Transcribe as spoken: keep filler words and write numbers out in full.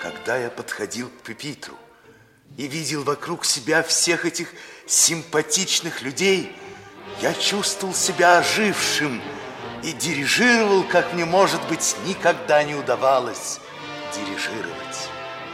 Когда я подходил к пюпитру и видел вокруг себя всех этих симпатичных людей, я чувствовал себя ожившим и дирижировал, как мне, может быть, никогда не удавалось дирижировать.